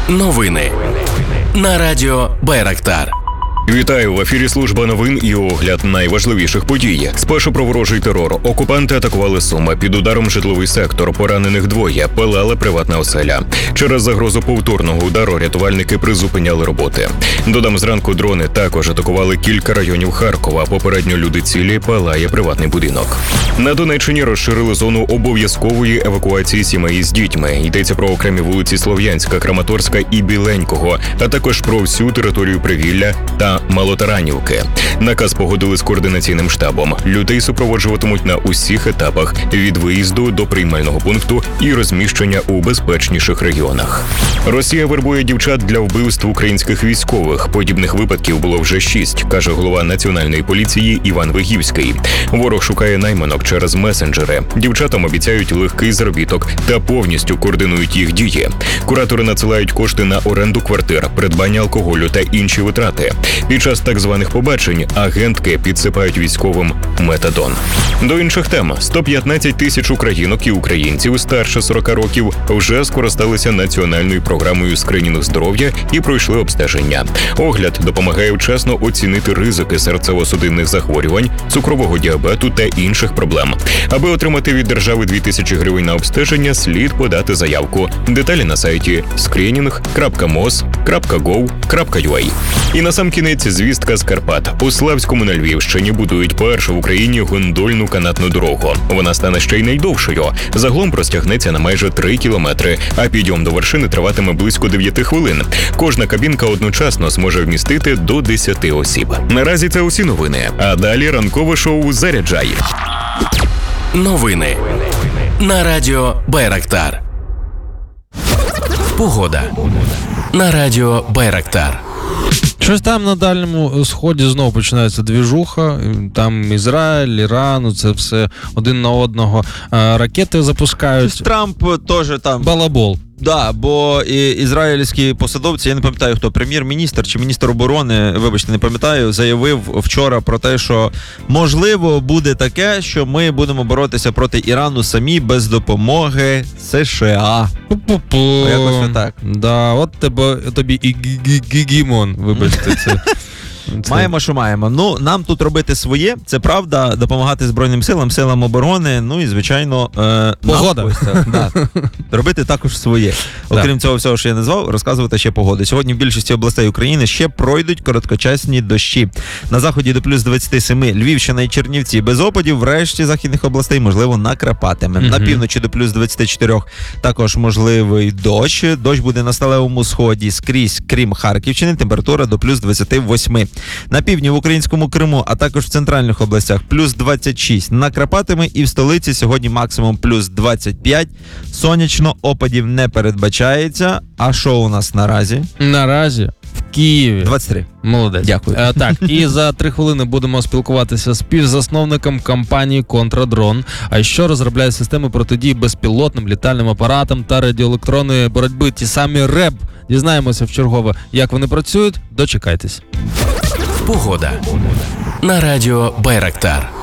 Новини на радіо Байрактар. Вітаю, в ефірі служба новин і огляд найважливіших подій. Спершу про ворожий терор. Окупанти атакували Суми. Під ударом житловий сектор. Поранених двоє. Палала приватна оселя. Через загрозу повторного удару рятувальники призупиняли роботи. Додам, зранку дрони також атакували кілька районів Харкова. Попередньо люди цілі, палає приватний будинок. На Донеччині розширили зону обов'язкової евакуації сімей з дітьми. Йдеться про окремі вулиці Слов'янська, Краматорська і Біленького, а також про всю територію Привілля та Малотаранівки. Наказ погодили з координаційним штабом. Людей супроводжуватимуть на усіх етапах від виїзду до приймального пункту і розміщення у безпечніших регіонах. Росія вербує дівчат для вбивств українських військових. Подібних випадків було вже 6, каже голова Національної поліції Іван Вигівський. Ворог шукає найманок через месенджери. Дівчатам обіцяють легкий заробіток та повністю координують їх дії. Куратори надсилають кошти на оренду квартир, придбання алкоголю та інші витрати. Під час так званих побачень агентки підсипають військовим метадон. До інших тем. 115 тисяч українок і українців старше 40 років вже скористалися національною програмою скринінгу здоров'я і пройшли обстеження. Огляд допомагає вчасно оцінити ризики серцево-судинних захворювань, цукрового діабету та інших проблем. Аби отримати від держави 2000 гривень на обстеження, слід подати заявку. Деталі на сайті screening.mos.gov.ua. І насамкінець звістка з Карпат. У Славському на Львівщині будують першу в Україні гондольну канатну дорогу. Вона стане ще й найдовшою. Загалом простягнеться на майже 3 кілометри, а підйом до вершини триватиме близько 9 хвилин. Кожна кабінка одночасно зможе вмістити до 10 осіб. Наразі це усі новини. А далі ранкове шоу «Заряджай». Новини на радіо Байрактар. Погода на радіо Байрактар. Щось там на Дальньому Сході знову починається двіжуха, там Ізраїль, Іран, це все один на одного ракети запускають. Трамп теж там. Балабол. Да, бо ізраїльські посадовці, я не пам'ятаю хто, прем'єр-міністр чи міністр оборони, вибачте, не пам'ятаю, заявив вчора про те, що можливо буде таке, що ми будемо боротися проти Ірану самі без допомоги США. Якось так. Да, от тобі і гігімон, вибачте, це. Маємо, що маємо. Ну, нам тут робити своє, це правда, допомагати Збройним силам, силам оборони, ну і, звичайно, погода. Робити також своє. Окрім цього всього, що я назвав, розказувати ще погоди. Сьогодні в більшості областей України ще пройдуть короткочасні дощі. На заході до плюс 27, Львівщина і Чернівці без опадів, в решті західних областей, можливо, накрапатиме. На півночі до плюс 24 також можливий дощ. Дощ буде на сталевому сході скрізь, крім Харківщини, температура до плюс 28. На півдні в українському Криму, а також в центральних областях плюс 26 накрапатиме, і в столиці сьогодні максимум плюс 25. Сонячно, опадів не передбачається. А що у нас наразі? Наразі в Києві 23. Молодець. Дякую. Так, і за 3 хвилини будемо спілкуватися з співзасновником компанії «Контрадрон», а що розробляє системи протидії безпілотним літальним апаратам та радіоелектронної боротьби, ті самі РЕБ. Дізнаємося вчергове, як вони працюють. Дочекайтесь. Погода на радіо Байрактар.